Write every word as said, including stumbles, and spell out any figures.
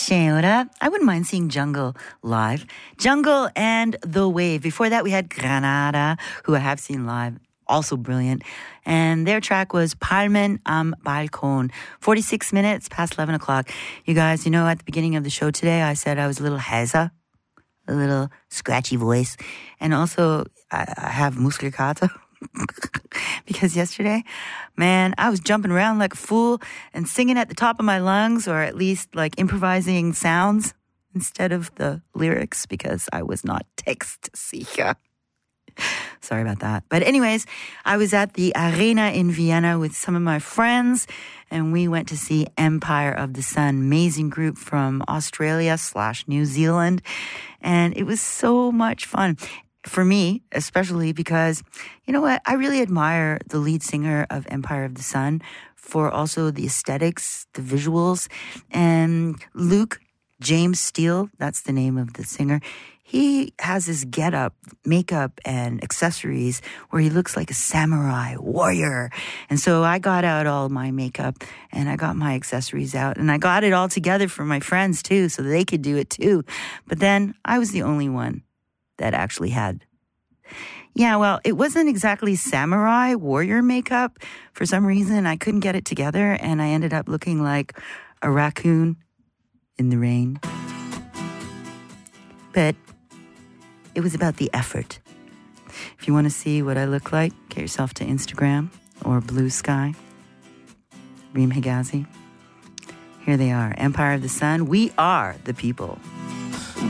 Sheora. I wouldn't mind seeing Jungle live. Jungle and The Wave. Before that, we had Granada, who I have seen live. Also brilliant. And their track was Palmen am Balkon. forty-six minutes past eleven o'clock. You guys, you know, at the beginning of the show today, I said I was a little heza, a little scratchy voice. And also, I, I have muskelkater. Because yesterday, man, I was jumping around like a fool and singing at the top of my lungs, or at least like improvising sounds instead of the lyrics, because I was not textsicher. Sorry about that. But anyways, I was at the Arena in Vienna with some of my friends, and we went to see Empire of the Sun, amazing group from Australia slash New Zealand. And it was so much fun. For me, especially because, you know what, I really admire the lead singer of Empire of the Sun for also the aesthetics, the visuals. And Luke James Steele, that's the name of the singer, he has this getup, makeup, and accessories where he looks like a samurai warrior. And so I got out all my makeup and I got my accessories out and I got it all together for my friends too, so they could do it too. But then I was the only one that actually had. Yeah, well, it wasn't exactly samurai warrior makeup. For some reason, I couldn't get it together and I ended up looking like a raccoon in the rain. But it was about the effort. If you want to see what I look like, get yourself to Instagram or Blue Sky. Reem Higazi. Here they are, Empire of the Sun. We are the people.